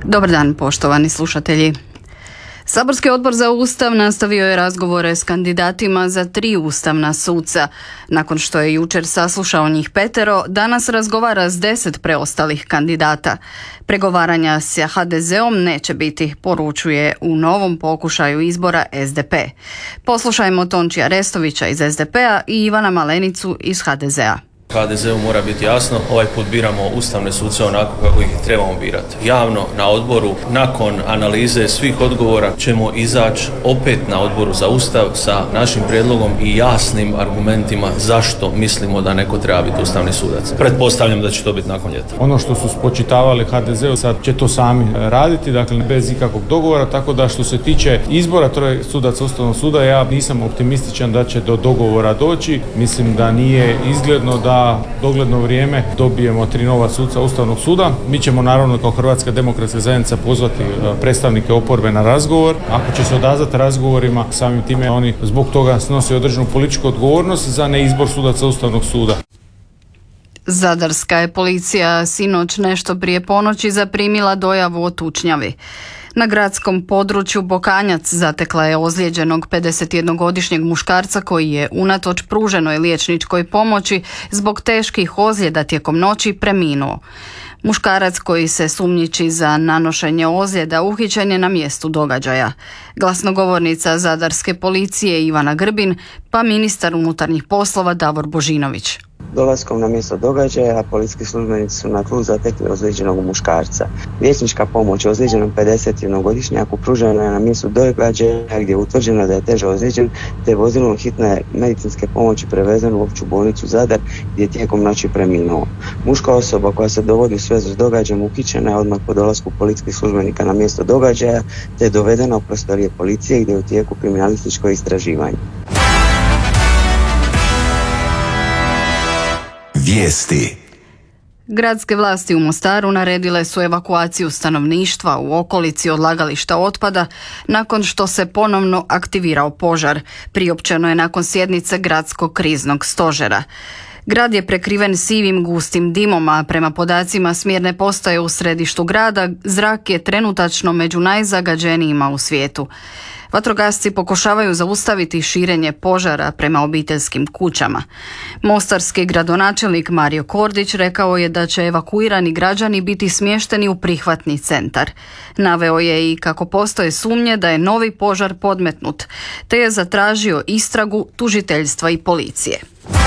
Dobar dan, poštovani slušatelji. Saborski odbor za Ustav nastavio je razgovore s kandidatima za 3 ustavna suca. Nakon što je jučer saslušao njih 5, danas razgovara s 10 preostalih kandidata. Pregovaranja s HDZ-om neće biti, poručuje u novom pokušaju izbora SDP. Poslušajmo Tončija Restovića iz SDP-a i Ivana Malenicu iz HDZ-a. HDZ-u mora biti jasno, ovaj put biramo ustavne suce onako kako ih trebamo birati. Javno na odboru, nakon analize svih odgovora, ćemo izaći opet na odboru za Ustav sa našim prijedlogom i jasnim argumentima zašto mislimo da neko treba biti ustavni sudac. Pretpostavljam da će to biti nakon ljeta. Ono što su spočitavali HDZ-u sad će to sami raditi, dakle bez ikakvog dogovora, tako da što se tiče izbora 3 sudaca Ustavnog suda, ja nisam optimističan da će do dogovora doći. Mislim da nije izgledno da dogledno vrijeme dobijemo 3 nova suca Ustavnog suda. Mi ćemo naravno kao Hrvatska demokratska zajednica pozvati predstavnike oporbe na razgovor. Ako će se odazvati razgovorima, samim time oni zbog toga snose određenu političku odgovornost za neizbor sudaca Ustavnog suda. Zadarska je policija sinoć nešto prije ponoći zaprimila dojavu o tučnjavi. Na gradskom području Bokanjac zatekla je ozlijeđenog 51-godišnjeg muškarca koji je unatoč pruženoj liječničkoj pomoći zbog teških ozljeda tijekom noći preminuo. Muškarac koji se sumnjiči za nanošenje ozljeda uhićen je na mjestu događaja. Glasnogovornica Zadarske policije Ivana Grbin, pa ministar unutarnjih poslova Davor Božinović. Dolaskom na mjesto događaja, policijski službenici su na tlu zatekli ozlijeđenog muškarca. Liječnička pomoć ozlijeđenom 51-godišnjaku pružena je na mjestu događaja gdje je utvrđeno da je teže ozlijeđen, te vozilom hitne medicinske pomoći prevezen u opću bolnicu Zadar gdje je tijekom noći preminuo. Muška osoba koja se dovodi u svezu s događajem uhićena je odmah po dolasku policijskih službenika na mjesto događaja, te je dovedena u prostorije policije gdje je u tijeku kriminalističko istraživanje. Vijesti. Gradske vlasti u Mostaru naredile su evakuaciju stanovništva u okolici odlagališta otpada nakon što se ponovno aktivirao požar. Priopćeno je nakon sjednice gradskog kriznog stožera. Grad je prekriven sivim gustim dimom, a prema podacima smjerne postaje u središtu grada, zrak je trenutačno među najzagađenijima u svijetu. Vatrogasci pokušavaju zaustaviti širenje požara prema obiteljskim kućama. Mostarski gradonačelnik Mario Kordić rekao je da će evakuirani građani biti smješteni u prihvatni centar. Naveo je i kako postoje sumnje da je novi požar podmetnut, te je zatražio istragu tužiteljstva i policije.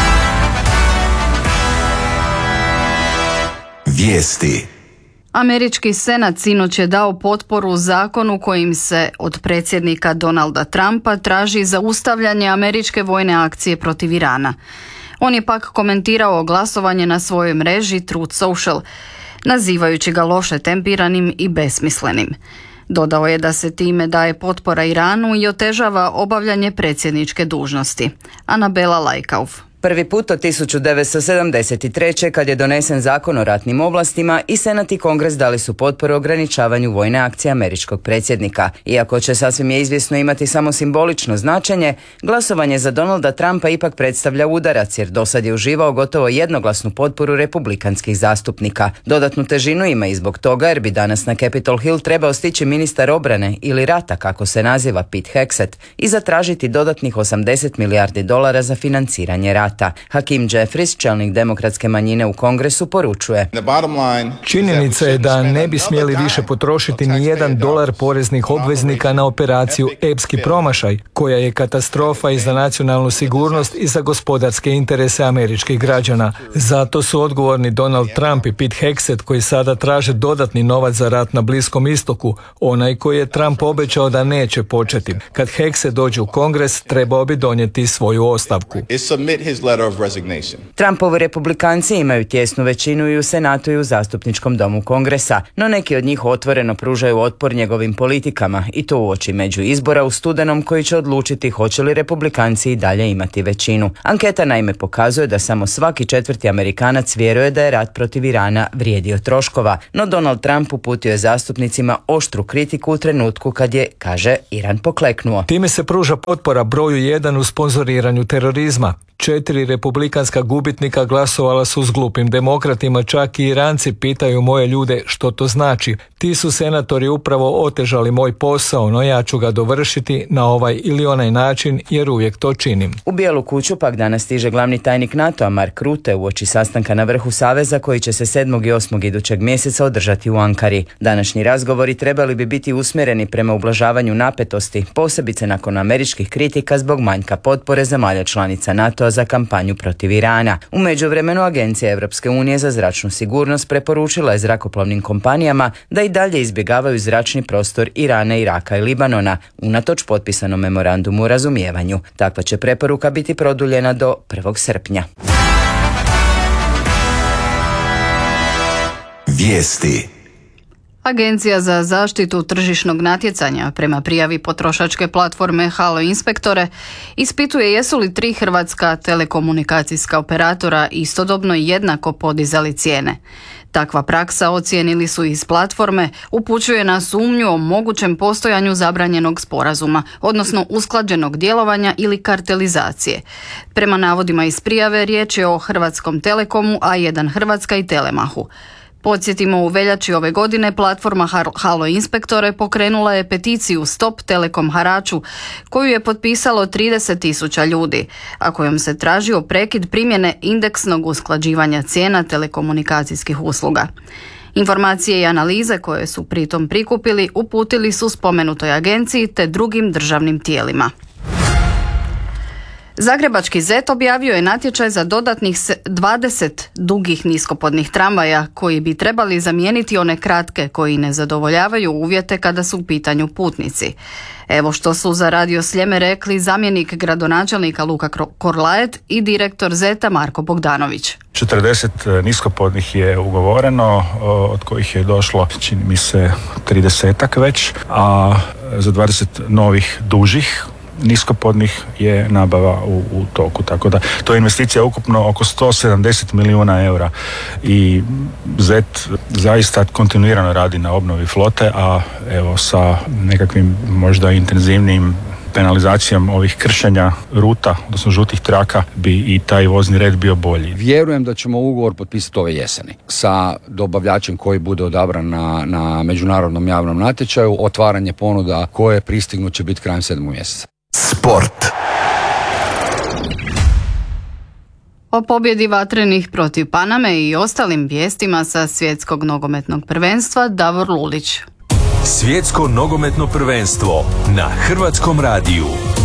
Vijesti. Američki senat sinoć je dao potporu zakonu kojim se od predsjednika Donalda Trumpa traži zaustavljanje američke vojne akcije protiv Irana. On je pak komentirao glasovanje na svojoj mreži Truth Social, nazivajući ga loše tempiranim i besmislenim. Dodao je da se time daje potpora Iranu i otežava obavljanje predsjedničke dužnosti. Anabela Lajkauf. Prvi put od 1973. kad je donesen zakon o ratnim ovlastima i Senat i Kongres dali su potporu ograničavanju vojne akcije američkog predsjednika. Iako će sasvim je izvjesno imati samo simbolično značenje, glasovanje za Donalda Trumpa ipak predstavlja udarac jer dosad je uživao gotovo jednoglasnu potporu republikanskih zastupnika. Dodatnu težinu ima i zbog toga jer bi danas na Capitol Hill trebao stići ministar obrane ili rata, kako se naziva, Pete Hegseth, i zatražiti dodatnih $80 milijardi za financiranje rata. Hakeem Jeffries, čelnik demokratske manjine u Kongresu, poručuje: Činjenica je da ne bi smjeli više potrošiti ni $1 poreznih obveznika na operaciju epski promašaj, koja je katastrofa i za nacionalnu sigurnost i za gospodarske interese američkih građana. Zato su odgovorni Donald Trump i Pete Hegseth, koji sada traže dodatni novac za rat na Bliskom istoku, onaj koji je Trump obećao da neće početi. Kad Hegseth dođe u Kongres, trebao bi donijeti svoju ostavku. Trumpovi republikanci imaju tjesnu većinu i u Senatu i u zastupničkom domu Kongresa, no neki od njih otvoreno pružaju otpor njegovim politikama i to uoči među izbora u studenom koji će odlučiti hoće li republikanci i dalje imati većinu. Anketa naime pokazuje da samo svaki 4. Amerikanac vjeruje da je rat protiv Irana vrijedio troškova, no Donald Trump uputio je zastupnicima oštru kritiku u trenutku kad je, kaže, Iran pokleknuo. Time se pruža potpora broju 1 u sponzoriranju terorizma. 4 republikanska gubitnika glasovala su s glupim demokratima, čak i Iranci pitaju moje ljude što to znači. Ti su senatori upravo otežali moj posao, no ja ću ga dovršiti na ovaj ili onaj način jer uvijek to činim. U Bijelu kuću pak danas stiže glavni tajnik NATO-a Mark Rutte uoči sastanka na vrhu Saveza koji će se 7. i 8. idućeg mjeseca održati u Ankari. Današnji razgovori trebali bi biti usmjereni prema ublažavanju napetosti, posebice nakon američkih kritika zbog manjka potpore zemalja članica NATO-a za kampanju protiv Irana. U međuvremenu Agencija Europske unije za zračnu sigurnost preporučila je zrakoplovnim kompanijama da i dalje izbjegavaju zračni prostor Irana, Iraka i Libanona, unatoč potpisanom memorandumu o razumijevanju. Takva će preporuka biti produljena do 1. srpnja. Vijesti. Agencija za zaštitu tržišnog natjecanja prema prijavi potrošačke platforme Halo Inspektore ispituje jesu li 3 hrvatska telekomunikacijska operatora istodobno jednako podizali cijene. Takva praksa, ocijenili su iz platforme, upućuje na sumnju o mogućem postojanju zabranjenog sporazuma, odnosno usklađenog djelovanja ili kartelizacije. Prema navodima iz prijave riječ je o Hrvatskom Telekomu, A1 Hrvatska i Telemahu. Podsjetimo, u veljači ove godine platforma Halo Inspektore pokrenula je peticiju Stop Telekom haraču koju je potpisalo 30.000 ljudi, a kojom se tražio prekid primjene indeksnog usklađivanja cijena telekomunikacijskih usluga. Informacije i analize koje su pritom prikupili uputili su spomenutoj agenciji te drugim državnim tijelima. Zagrebački ZET objavio je natječaj za dodatnih 20 dugih niskopodnih tramvaja koji bi trebali zamijeniti one kratke koji ne zadovoljavaju uvjete kada su u pitanju putnici. Evo što su za Radio Sljeme rekli zamjenik gradonačelnika Luka Korlaet i direktor ZET-a Marko Bogdanović. 40 niskopodnih je ugovoreno, od kojih je došlo, čini mi se, 30-ak već, a za 20 novih dužih niskopodnih je nabava u toku, tako da to je investicija ukupno oko 170 milijuna eura i ZET zaista kontinuirano radi na obnovi flote, a evo sa nekakvim možda intenzivnijim penalizacijom ovih kršenja ruta, odnosno žutih traka, bi i taj vozni red bio bolji. Vjerujem da ćemo ugovor potpisati ove jeseni sa dobavljačem koji bude odabran na međunarodnom javnom natječaju. Otvaranje ponuda koje pristignu će biti krajem 7. mjeseca. Sport. O pobjedi Vatrenih protiv Paname i ostalim vijestima sa svjetskog nogometnog prvenstva Davor Lulić. Svjetsko nogometno prvenstvo na Hrvatskom radiju.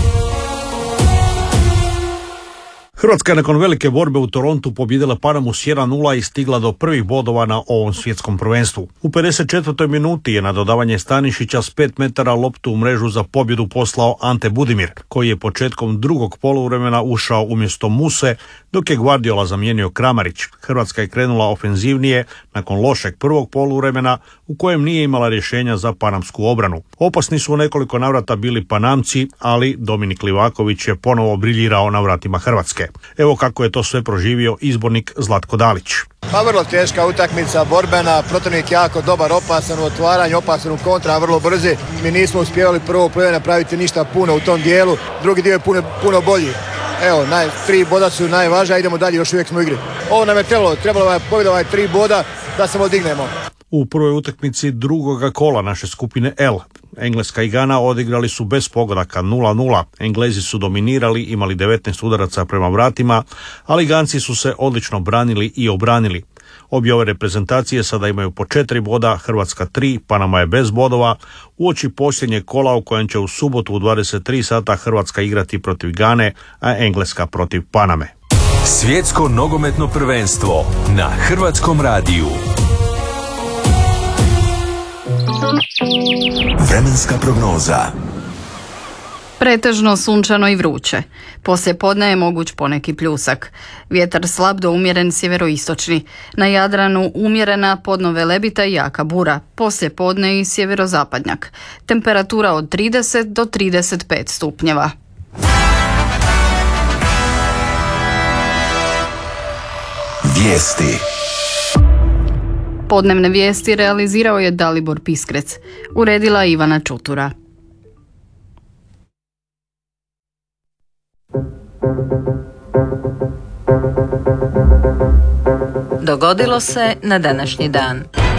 Hrvatska je nakon velike borbe u Torontu pobijedila Panamu s 1-0 i stigla do prvih bodova na ovom svjetskom prvenstvu. U 54. minuti je na dodavanje Stanišića s 5 metara loptu u mrežu za pobjedu poslao Ante Budimir, koji je početkom drugog poluvremena ušao umjesto Muse, dok je Guardiola zamijenio Kramarić. Hrvatska je krenula ofenzivnije nakon lošeg prvog poluvremena u kojem nije imala rješenja za panamsku obranu. Opasni su u nekoliko navrata bili Panamci, ali Dominik Livaković je ponovo briljirao na vratima Hrvatske. Evo kako je to sve proživio izbornik Zlatko Dalić. Pa vrlo teška utakmica, borbena, protivnik jako dobar, opasan u otvaranju, opasan u kontra, vrlo brzi. Mi nismo uspjevali prvo plijeve napraviti ništa puno u tom dijelu, drugi dio je puno bolji. Evo, 3 boda su najvažnija, idemo dalje, još uvijek smo u igri. Ovo nam je trebalo je pobjeda 3 boda da se odignemo. U prvoj utakmici drugoga kola naše skupine L, Engleska i Gana odigrali su bez pogodaka 0-0. Englezi su dominirali, imali 19 udaraca prema vratima, ali Ganci su se odlično branili i obranili. Obje ove reprezentacije sada imaju po 4 boda, Hrvatska 3, Panama je bez bodova, uoči posljednjeg kola u kojem će u subotu u 23 sata Hrvatska igrati protiv Gane, a Engleska protiv Paname. Svjetsko nogometno prvenstvo na Hrvatskom radiju. Vremenska prognoza. Pretežno sunčano i vruće. Poslije podne je moguć poneki pljusak. Vjetar slab do umjeren sjeveroistočni. Na Jadranu umjerena, podno velebita i jaka bura. Poslije podne i sjeverozapadnjak. Temperatura od 30 do 35 stupnjeva. Vijesti. Podnevne vijesti realizirao je Dalibor Piskrec. Uredila Ivana Čutura. Dogodilo se na današnji dan.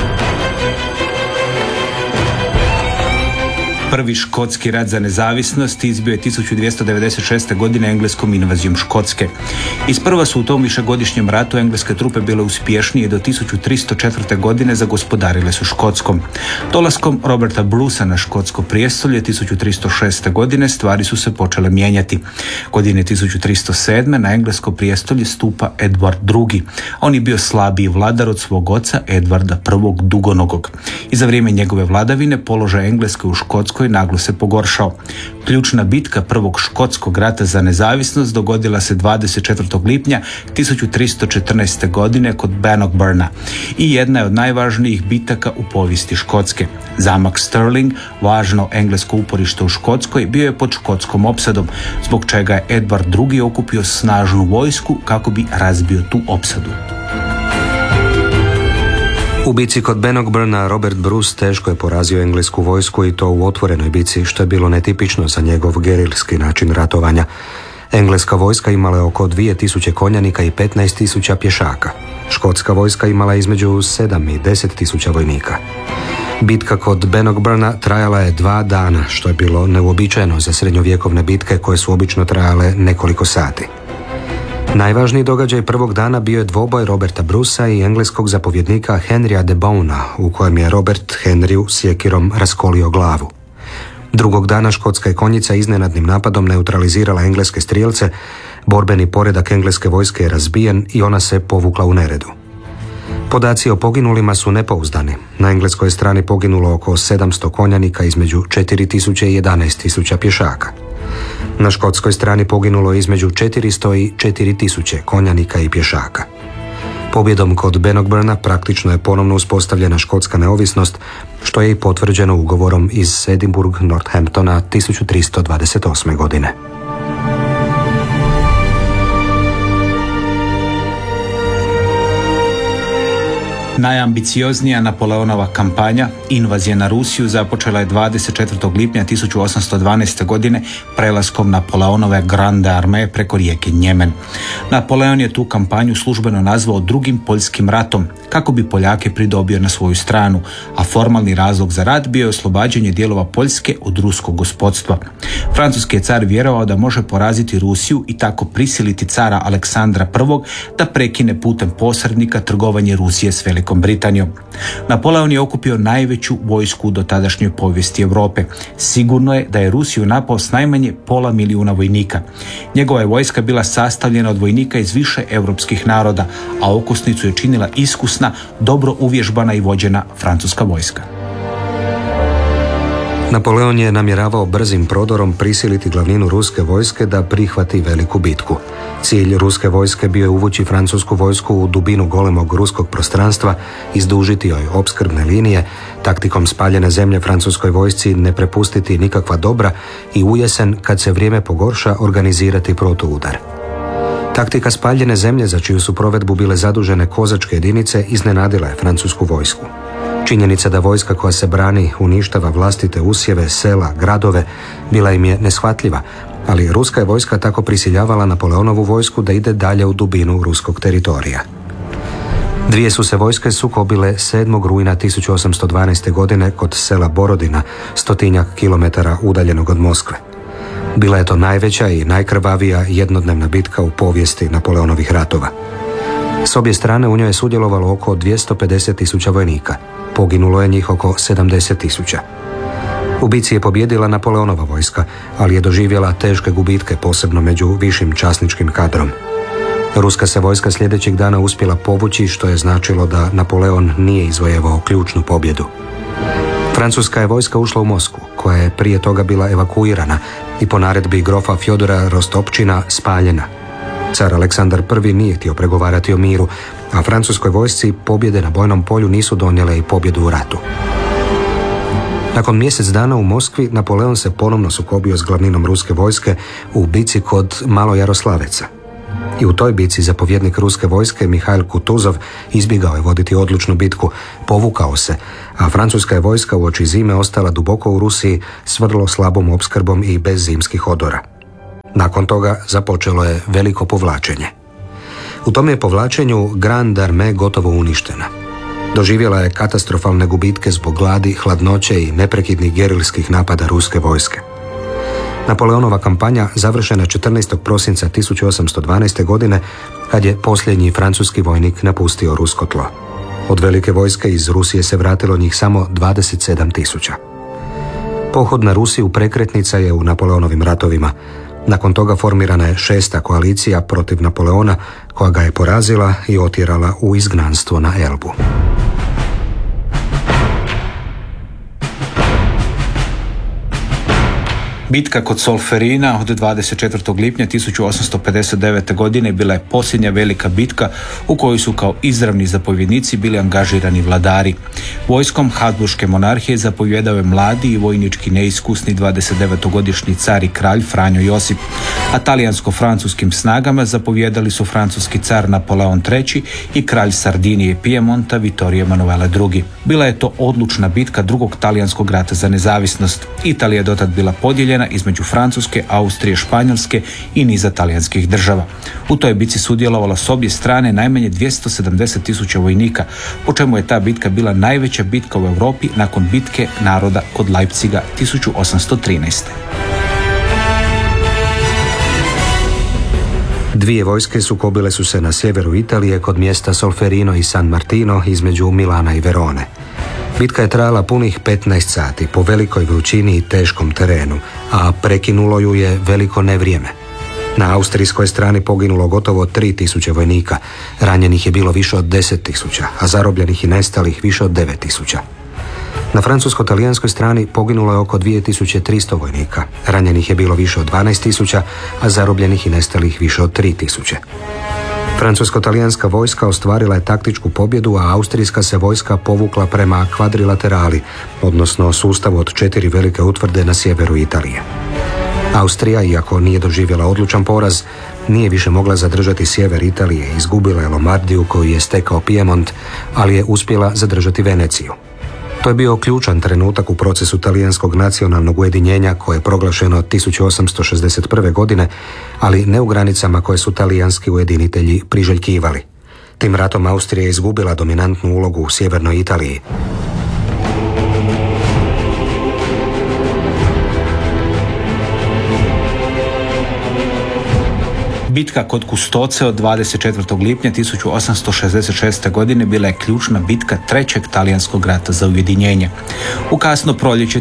Prvi škotski rat za nezavisnost izbio je 1296. godine engleskom invazijom Škotske. Isprva su u tom višegodišnjem ratu engleske trupe bile uspješnije, do 1304. godine zagospodarile su Škotskom. Dolaskom Roberta Brucea na škotsko prijestolje 1306. godine stvari su se počele mijenjati. Godine 1307. na englesko prijestolje stupa Edward II. On je bio slabiji vladar od svog oca Edvarda I. Dugonogog. I za vrijeme njegove vladavine položaj Engleske u Škotskoj naglo se pogoršao. Ključna bitka prvog škotskog rata za nezavisnost dogodila se 24. lipnja 1314. godine kod Bannockburna i jedna je od najvažnijih bitaka u povijesti Škotske. Zamak Stirling, važno englesko uporište u Škotskoj, bio je pod škotskom opsadom, zbog čega je Edward II. Okupio snažnu vojsku kako bi razbio tu opsadu. U bici kod Bannockburna Robert Bruce teško je porazio englesku vojsku i to u otvorenoj bici, što je bilo netipično za njegov gerilski način ratovanja. Engleska vojska imala je oko 2000 konjanika i 15.000 pješaka. Škotska vojska imala je između 7 i 10.000 vojnika. Bitka kod Bannockburna trajala je 2 dana, što je bilo neuobičajeno za srednjovjekovne bitke koje su obično trajale nekoliko sati. Najvažniji događaj prvog dana bio je dvoboj Roberta Brucea i engleskog zapovjednika Henrya de Bowna, u kojem je Robert Henryu sjekirom raskolio glavu. Drugog dana škotska je konjica iznenadnim napadom neutralizirala engleske strijelce, borbeni poredak engleske vojske je razbijen i ona se povukla u neredu. Podaci o poginulima su nepouzdani. Na engleskoj strani poginulo oko 700 konjanika, između 4.000 i 11.000 pješaka. Na škotskoj strani poginulo između 400 i 4.000 konjanika i pješaka. Pobjedom kod Bannockburna praktično je ponovno uspostavljena škotska neovisnost, što je i potvrđeno ugovorom iz Edinburgh-Northamptona 1328. godine. Najambicioznija Napoleonova kampanja, invazija na Rusiju, započela je 24. lipnja 1812. godine prelaskom Napoleonove Grande Armee preko rijeke Njemen. Napoleon je tu kampanju službeno nazvao Drugim poljskim ratom, kako bi Poljake pridobio na svoju stranu, a formalni razlog za rat bio je oslobađanje dijelova Poljske od ruskog gospodstva. Francuski je car vjerovao da može poraziti Rusiju i tako prisiliti cara Aleksandra I da prekine putem posrednika trgovanje Rusije s Velikom Britanijom. Napoleon je okupio najveću vojsku u dotadašnjoj povijesti Europe. Sigurno je da je Rusiju napao s najmanje 500.000 vojnika. Njegova je vojska bila sastavljena od vojnika iz više europskih naroda, a okosnicu je činila iskusna, dobro uvježbana i vođena francuska vojska. Napoleon je namjeravao brzim prodorom prisiliti glavninu ruske vojske da prihvati veliku bitku. Cilj ruske vojske bio je uvući francusku vojsku u dubinu golemog ruskog prostranstva, izdužiti joj opskrbne linije, taktikom spaljene zemlje francuskoj vojsci ne prepustiti nikakva dobra i u jesen, kad se vrijeme pogorša, organizirati protuudar. Taktika spaljene zemlje, za čiju su provedbu bile zadužene kozačke jedinice, iznenadila je francusku vojsku. Činjenica da vojska koja se brani uništava vlastite usjeve, sela, gradove, bila im je neshvatljiva, ali ruska je vojska tako prisiljavala Napoleonovu vojsku da ide dalje u dubinu ruskog teritorija. Dvije su se vojske sukobile 7. rujna 1812. godine kod sela Borodina, 100 kilometara udaljenog od Moskve. Bila je to najveća i najkrvavija jednodnevna bitka u povijesti Napoleonovih ratova. S obje strane u njoj je sudjelovalo oko 250.000 vojnika. Poginulo je njih oko 70.000. U bici je pobjedila Napoleonova vojska, ali je doživjela teške gubitke, posebno među višim časničkim kadrom. Ruska se vojska sljedećeg dana uspjela povući, što je značilo da Napoleon nije izvojevao ključnu pobjedu. Francuska je vojska ušla u Moskvu, koja je prije toga bila evakuirana i po naredbi grofa Fjodora Rostopčina spaljena. Car Aleksandar I nije htio pregovarati o miru, a francuskoj vojsci pobjede na bojnom polju nisu donijele i pobjedu u ratu. Nakon mjesec dana u Moskvi, Napoleon se ponovno sukobio s glavninom ruske vojske u bici kod Malojaroslaveca. I u toj bici zapovjednik ruske vojske Mihail Kutuzov izbjegao je voditi odlučnu bitku, povukao se, a francuska je vojska uoči zime ostala duboko u Rusiji s vrlo slabom opskrbom i bez zimskih odora. Nakon toga započelo je veliko povlačenje. U tom je povlačenju Grande Armée gotovo uništena. Doživjela je katastrofalne gubitke zbog gladi, hladnoće i neprekidnih gerilskih napada ruske vojske. Napoleonova kampanja završena 14. prosinca 1812. godine kad je posljednji francuski vojnik napustio rusko tlo. Od velike vojske iz Rusije se vratilo njih samo 27.000. Pohod na Rusiju prekretnica je u Napoleonovim ratovima. Nakon toga formirana je 6. koalicija protiv Napoleona koja ga je porazila i otjerala u izgnanstvo na Elbu. Bitka kod Solferina od 24. lipnja 1859. godine bila je posljednja velika bitka u kojoj su kao izravni zapovjednici bili angažirani vladari. Vojskom Habsburške monarhije zapovjedao je mladi i vojnički neiskusni 29-godišnji car i kralj Franjo Josip, a talijansko-francuskim snagama zapovjedali su francuski car Napoleon III i kralj Sardinije i Pijemonta Vittorio Emanuele II. Bila je to odlučna bitka drugog talijanskog rata za nezavisnost. Italija je dotad bila podijeljena između Francuske, Austrije, Španjolske i niza talijanskih država. U toj bitci sudjelovalo s obje strane najmanje 270.000 vojnika, po čemu je ta bitka bila najveća bitka u Europi nakon bitke naroda kod Leipziga 1813. Dvije vojske sukobile su se na sjeveru Italije kod mjesta Solferino i San Martino između Milana i Verone. Bitka je trajala punih 15 sati po velikoj vrućini i teškom terenu, a prekinulo ju je veliko nevrijeme. Na austrijskoj strani poginulo gotovo 3.000 vojnika, ranjenih je bilo više od 10.000, a zarobljenih i nestalih više od 9.000. Na francusko-talijanskoj strani poginulo je oko 2.300 vojnika, ranjenih je bilo više od 12.000, a zarobljenih i nestalih više od 3.000. Francusko-talijanska vojska ostvarila je taktičku pobjedu, a austrijska se vojska povukla prema kvadrilaterali, odnosno sustavu od 4 velike utvrde na sjeveru Italije. Austrija, iako nije doživjela odlučan poraz, nije više mogla zadržati sjever Italije, izgubila je Lombardiju koju je stekao Pijemont, ali je uspjela zadržati Veneciju. To je bio ključan trenutak u procesu talijanskog nacionalnog ujedinjenja koje je proglašeno 1861. godine, ali ne u granicama koje su talijanski ujedinitelji priželjkivali. Tim ratom Austrija je izgubila dominantnu ulogu u sjevernoj Italiji. Bitka kod Kustoce od 24. lipnja 1866. godine bila je ključna bitka trećeg talijanskog rata za ujedinjenje. U kasno proljeće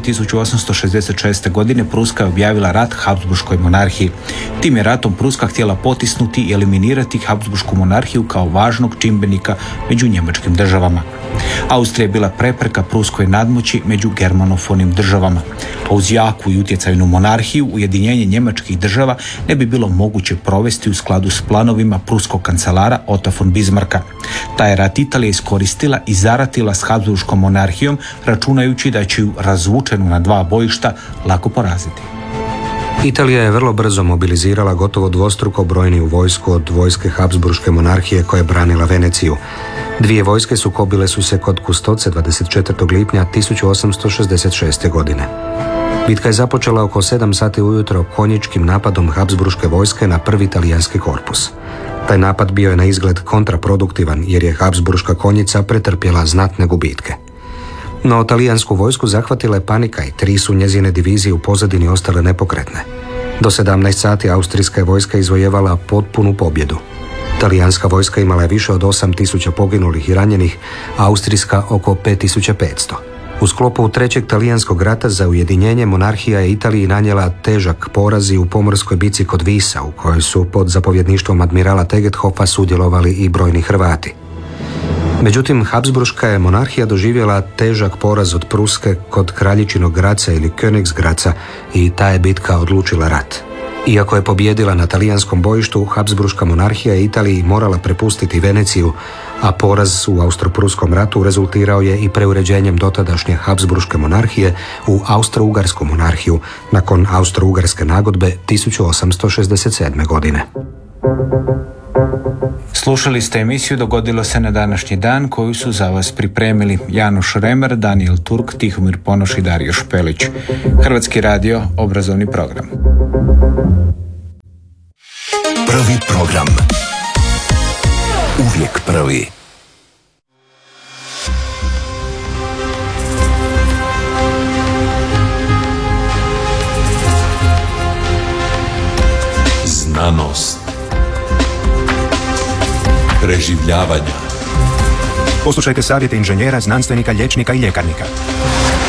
1866. godine Pruska je objavila rat Habsburškoj monarhiji. Tim je ratom Pruska htjela potisnuti i eliminirati Habsburšku monarhiju kao važnog čimbenika među njemačkim državama. Austrija je bila prepreka pruskoj nadmoći među germanofonim državama, a uz jaku i utjecajnu monarhiju ujedinjenje njemačkih država ne bi bilo moguće provesti u skladu s planovima pruskog kancelara Otto von Bismarcka. Taj rat Italija iskoristila i zaratila s Habsburškom monarhijom, računajući da će ju razvučenu na dva bojišta lako poraziti. Italija je vrlo brzo mobilizirala gotovo dvostruko brojniju vojsku od vojske Habsburške monarhije koja je branila Veneciju. Dvije vojske sukobile su se kod Kustoce 24. lipnja 1866. godine. Bitka je započela oko 7 sati ujutro konjičkim napadom Habsburške vojske na prvi talijanski korpus. Taj napad bio je na izgled kontraproduktivan jer je Habsburška konjica pretrpjela znatne gubitke. No talijansku vojsku zahvatila je panika i 3 su njezine divizije u pozadini ostale nepokretne. Do 17 sati austrijska je vojska izvojevala potpunu pobjedu. Talijanska vojska imala je više od 8.000 poginulih i ranjenih, a austrijska oko 5.500. U sklopu trećeg talijanskog rata za ujedinjenje monarhija je Italiji nanijela težak poraz u pomorskoj bici kod Visa, u kojoj su pod zapovjedništvom admirala Tegethofa sudjelovali i brojni Hrvati. Međutim, Habsburška je monarhija doživjela težak poraz od Pruske kod Kraljičinog Graca ili Königsgraca i ta je bitka odlučila rat. Iako je pobijedila na talijanskom bojištu, Habsburška monarhija je Italiji morala prepustiti Veneciju, a poraz u Austro-Pruskom ratu rezultirao je i preuređenjem dotadašnje Habsburške monarhije u Austro-Ugarsku monarhiju nakon Austro-Ugarske nagodbe 1867. godine. Slušali ste emisiju Dogodilo se na današnji dan koju su za vas pripremili Janoš Remer, Daniel Turk, Tihomir Ponoš i Dario Špelić. Hrvatski radio, obrazovni program. Prvi program. Uvijek prvi. Znanost. Preživljavanja. Poslušajte savjete inženjera, znanstvenika, liječnika i ljekarnika.